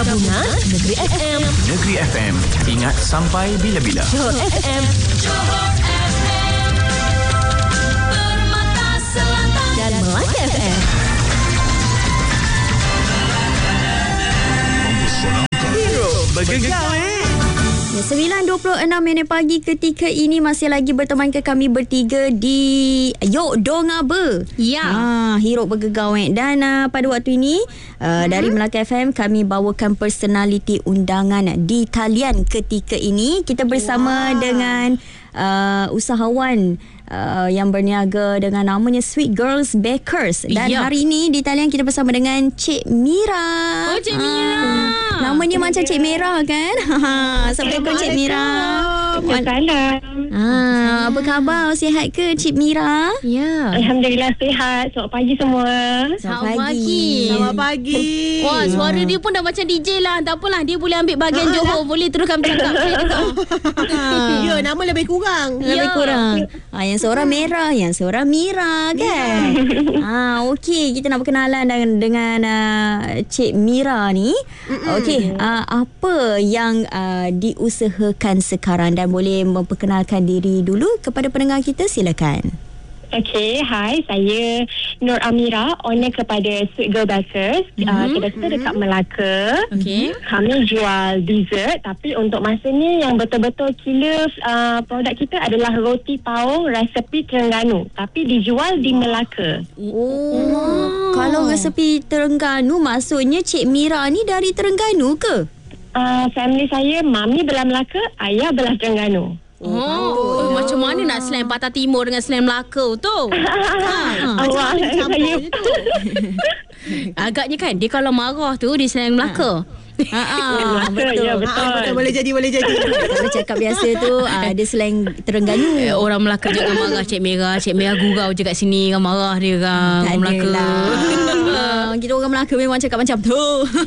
Gabungan Negeri FM. Negeri FM. Ingat sampai bila-bila. Johor FM. Johor FM. Permata Selatan. Dan Melaka FM. Hero bergegar Ya, 9.26 pagi ketika ini masih lagi bertemankan kami bertiga di Yok Dong Aba. Ya. Hero bergegar dan pada waktu ini dari Melaka FM kami bawakan personaliti undangan di talian ketika ini. Kita bersama dengan usahawan yang berniaga dengan namanya Sweet Girls Bakers. Dan hari ini di talian kita bersama dengan Cik Mira. Oh, Cik Mira. Namanya macam Cik Mira kan? Assalamualaikum Cik Mira. Waalaikumsalam. Apa khabar? Sihat ke Cik Mira? Ya. Alhamdulillah sihat. Selamat pagi semua. Selamat pagi. Selamat pagi. Wah, suara dia pun dah macam DJ lah. Tak apalah, dia boleh ambil bahagian Johor. Boleh teruskan bercakap. Ya, nama lebih kurang. Lebih kurang. Yang seorang Merah, yang seorang Mira kan? Okey, kita nak berkenalan dengan Cik Mira ni. Okey, apa yang diusahakan sekarang dan boleh memperkenalkan diri dulu kepada pendengar kita, silakan. Okey, hai. Saya Nur Amira, owner kepada Sweet Girl Bakers. Kedai kita dekat Melaka. Okey. Kami jual dessert, tapi untuk masa ni yang betul-betul killer produk kita adalah roti paung resepi Terengganu, tapi dijual di Melaka. Kalau resepi Terengganu, maksudnya Cik Mira ni dari Terengganu ke? Family saya, mami belah Melaka, ayah belah Terengganu. Macam mana nak slang Patah Timur dengan slang Melaka tu? Awak saya Agaknya kan dia kalau marah tu dia slang Melaka. betul. Ya, betul. Boleh jadi. Kalau cakap biasa tu ada slang Terengganu. Orang Melaka jangan marah Cik Mira. Cik Mira gurau je kat sini kan, marah dia kan. Orang Melaka. Kita orang Melaka memang cakap macam tu.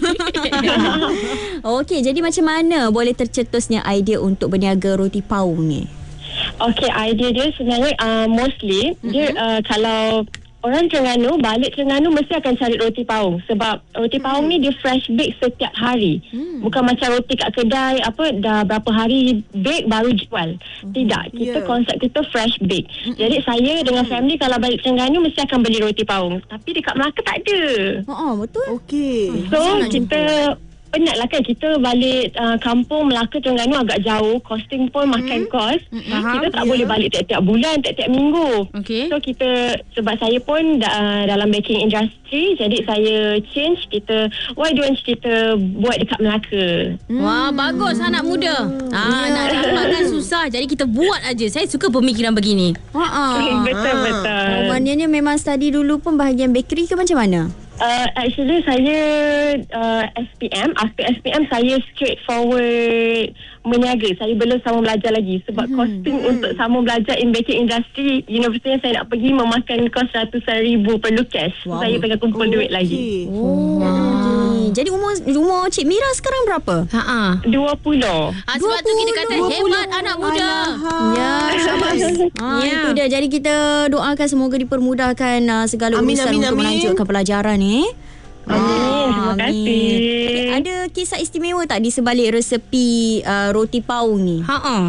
Okey, jadi macam mana boleh tercetusnya idea untuk berniaga roti paung ni? Okey, idea dia sebenarnya mostly dia kalau orang Terengganu balik Terengganu mesti akan cari roti paung, sebab roti paung ni dia fresh bake setiap hari. Bukan macam roti kat kedai dah berapa hari bake baru jual. Tidak, kita konsep kita fresh bake. Jadi saya dengan family kalau balik Terengganu mesti akan beli roti paung, tapi dekat Melaka tak ada. Betul. Okey. So kita penat lah kan, kita balik kampung Melaka Terengganu agak jauh, costing pun makan kos. Kita tak boleh balik tiap-tiap bulan, tiap-tiap minggu. So kita, sebab saya pun dalam baking industry, jadi saya change, why don't kita buat dekat Melaka. Wah, bagus anak muda. Nak dapatkan susah, jadi kita buat aja. Saya suka pemikiran begini. Betul. Maknanya memang study dulu pun bahagian bakery ke macam mana? Actually saya SPM. After SPM saya straight forward meniaga. Saya belum sambung belajar lagi sebab costing untuk sambung belajar in baking industry, universiti yang saya nak pergi memakan kos RM100,000 perlu cash. Saya tengah kumpul duit lagi. Jadi umur Cik Mira sekarang berapa? 20. Sebab tu kita kata hebat anak muda. Ya, syabas. Itu dia. Jadi kita doakan semoga dipermudahkan segala urusan untuk melanjutkan pelajaran ni. Terima kasih. Ada kisah istimewa tak di sebalik resepi roti paung ni?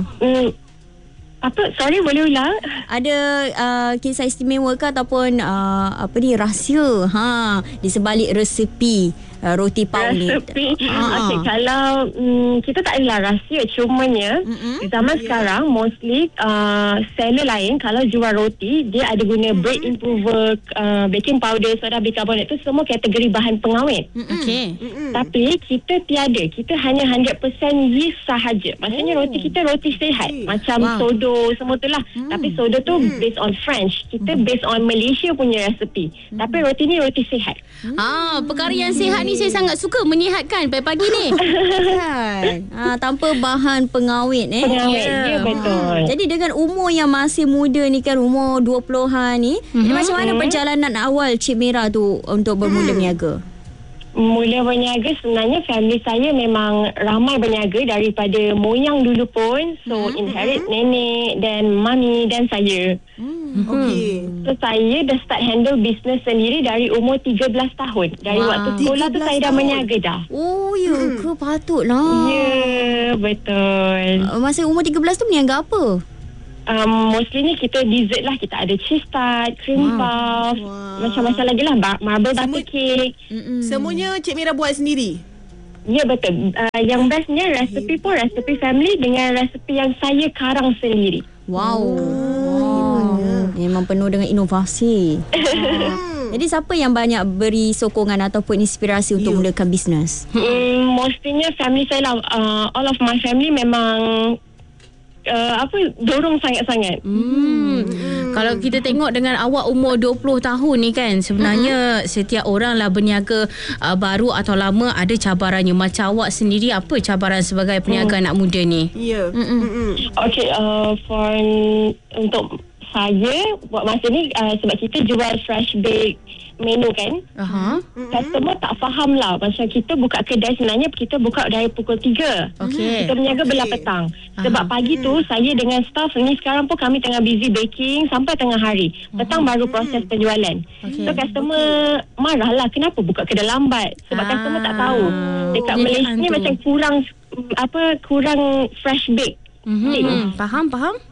Apa? Sorry, boleh ulang? Ada kisah istimewa ke ataupun rahsia di sebalik resepi roti paung ni? Okay, kalau kita tak adalah rahsia, cumanya zaman sekarang mostly seller lain kalau jual roti dia ada guna bread improver, baking powder, soda bicarbonate, tu semua kategori bahan pengawet. Tapi kita tiada, kita hanya 100% yeast sahaja. Maksudnya roti kita roti sihat, macam sodo semua tu lah. Tapi sodo tu based on French, kita based on Malaysia punya resepi. Tapi roti ni roti sihat. Perkara yang sihat ni saya sangat suka, menyihatkan pagi-pagi ni. Tanpa bahan pengawet Ya, betul. Jadi dengan umur yang masih muda ni kan, umur 20-an ni, jadi macam mana perjalanan awal Cik Mira tu untuk bermula berniaga? Mula berniaga sebenarnya family saya memang ramai berniaga daripada moyang dulu pun. So inherit nenek dan mami dan saya. Okey. So saya dah start handle business sendiri dari umur 13 tahun. Dari waktu sekolah tu 13 saya dah tahun. berniaga dah. Oh, ya ke? Patutlah. Ya, betul. Masa umur 13 tu berniaga apa? Mostly ni kita dessert lah. Kita ada cheese tart, cream puff, macam-macam lagi lah. Marble butter cake. Semuanya Cik Mira buat sendiri. Ya, betul. Yang bestnya resepi pun resepi family dengan resepi yang saya karang sendiri. Wow. Memang penuh dengan inovasi. Jadi siapa yang banyak beri sokongan ataupun inspirasi untuk mulakan bisnes? Mostlynya family saya lah. All of my family memang dorong sangat-sangat. Kalau kita tengok dengan awak umur 20 tahun ni kan, sebenarnya setiap orang lah berniaga baru atau lama ada cabarannya. Macam awak sendiri, apa cabaran sebagai peniaga anak muda ni? Ya. Okay, untuk saya buat masa ni sebab kita jual fresh bake menu kan. Customer tak faham lah. Macam kita buka kedai sebenarnya kita buka dari pukul 3. Kita berniaga belah petang. Sebab pagi tu saya dengan staff ni sekarang pun kami tengah busy baking sampai tengah hari. Petang baru proses penjualan. So customer marah lah, kenapa buka kedai lambat? Sebab customer tak tahu. Dekat Malaysia ni macam kurang fresh bake. Faham?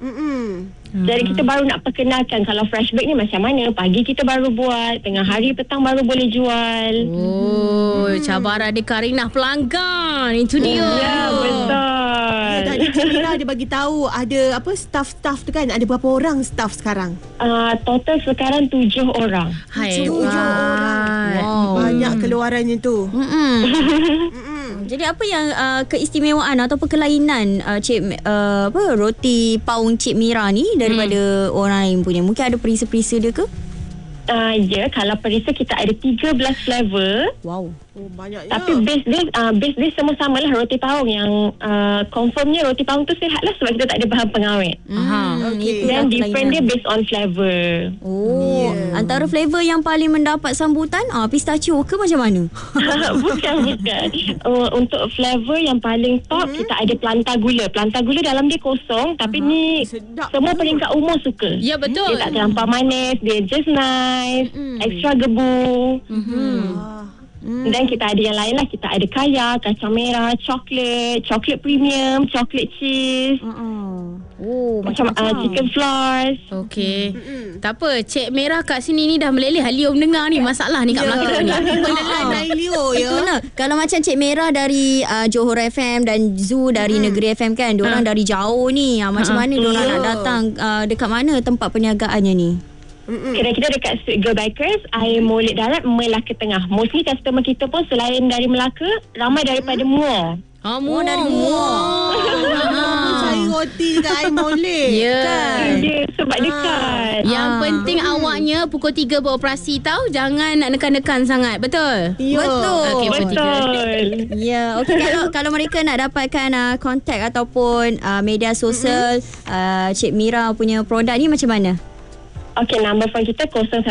Jadi kita baru nak perkenalkan kalau fresh bake ni macam mana. Pagi kita baru buat, tengah hari petang baru boleh jual. Oh, cabaran dia Karinah pelanggan. Itu dia. Ya, betul. Tadi Cik Mira dia bagi tahu ada staff tu kan, ada berapa orang staff sekarang? Total sekarang 7 orang. 7 orang. Wow. Banyak keluarannya tu. Jadi apa yang keistimewaan ataupun kelainan roti paung Cik Mira ni daripada orang lain punya? Mungkin ada perisa-perisa dia ke? Ya, kalau perisa kita ada 13 flavor. Wow. Oh, banyaknya. Tapi base dia semua sama lah roti paung. Yang confirmnya roti paung tu sihat lah sebab kita tak ada bahan pengawet. Okey. Dan different dia based on flavor. Antara flavor yang paling mendapat sambutan pistachio ke macam mana? Bukan. Untuk flavor yang paling top kita ada planta gula. Planta gula dalam dia kosong. Tapi ni sedap. semua peringkat umur suka. Ya, betul. Dia tak terlampau manis. Dia just nice. Extra gebu. Dan kita ada yang lain lah. Kita ada kaya, kacang merah, coklat premium, coklat cheese. Macam chicken flours. Okey. Tak apa, Cik Merah kat sini ni dah meleleh. Leo mendengar ni masalah ni kat belakang ni. Menelan Leo ya. Itulah. Kalau macam Cik Merah dari Johor FM dan Zoo dari Negeri FM kan, diorang dari jauh ni. Macam mana diorang nak datang? Dekat mana tempat perniagaannya ni? Kedai kita dekat Sweet Girl Bakers, Air Molek Darat, Melaka Tengah. Mostly customer kita pun selain dari Melaka, ramai daripada Muar. Muar dari Muar. Cari roti dekat Air Molek. Ya. Dia sebab dekat. Yang penting awaknya pukul 3 beroperasi tau. Jangan nak nekan-nekan sangat. Betul? Ya. Betul. Okey, Betul. Ya, okey. Kalau mereka nak dapatkan kontak ataupun media sosial Cik Mira punya produk ni macam mana? Okey, nombor phone kita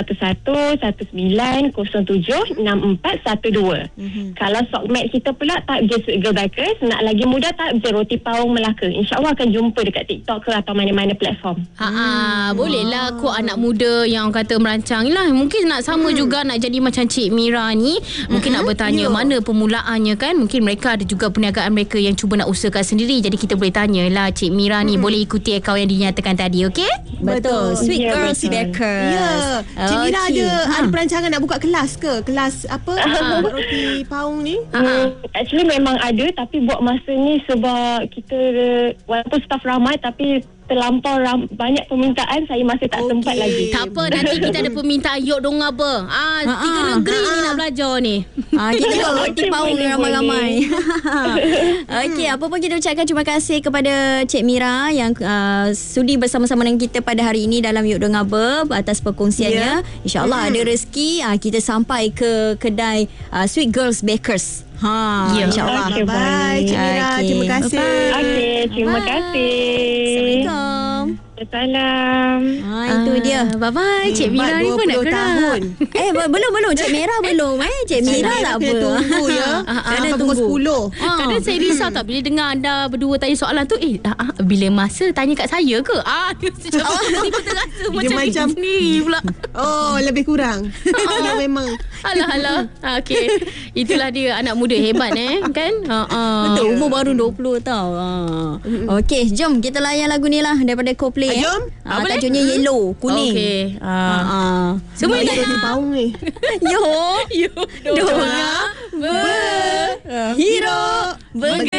011-1907-6412. Kalau Sokmed kita pula tak je Sweet Girl Bakers. Nak lagi mudah tak je Roti Paung Melaka. InsyaAllah akan jumpa dekat TikTok ke atau mana-mana platform. Bolehlah kok anak muda yang kata merancang lah. Mungkin nak sama juga nak jadi macam Cik Mira ni. Mungkin nak bertanya mana permulaannya kan. Mungkin mereka ada juga perniagaan mereka yang cuba nak usahakan sendiri. Jadi kita boleh tanyalah Cik Mira ni. Boleh ikuti akaun yang dinyatakan tadi, okey? Betul. Sweet Ya, Girls betul. Bakers. Ya. Cik Mira Okey. ada perancangan nak buka kelas ke? Kelas apa? Buat roti paung ni? Actually memang ada, tapi buat masa ni sebab kita walaupun staff ramai tapi terlampau banyak permintaan, saya masih tak sempat lagi. Tak apa, nanti kita ada permintaan yok dong apa. 3 negeri ni nak belajar ni. Kita buat roti Okey, paung boleh, ramai-ramai. Okey, apa pun kita ucapkan terima kasih kepada Cik Mira yang sudi bersama-sama dengan kita pada hari ini dalam Yuk Dengar atas perkongsiannya. InsyaAllah ada rezeki kita sampai ke kedai Sweet Girls Bakers. InsyaAllah. Okey, Bye Cik Mira. Okey. Terima kasih. Okey, terima kasih. Assalamualaikum. Waalaikumsalam. Itu dia. Bye-bye. Cik Mira ni pun nak 20 gerak. tahun. Belum Cik Mira belum. Cik Mira Saya tak kena apa. tunggu ya. Kena Sampai pukul 10. Kadang saya risau tak bila dengar anda berdua tanya soalan tu, bila masa tanya kat saya ke? Tiba-tiba terasa macam macam sendiri pula. Oh, lebih kurang. Ya memang. Alah. Okey. Itulah dia anak muda hebat kan? Betul, umur baru 20 tau. Okey, jom kita layan lagu ni lah daripada Coldplay. Jom. Apa tajuknya Yellow, kuning. Okey. Semua Semua ikut di paung ni. Yo. Yo. Dora. Hero.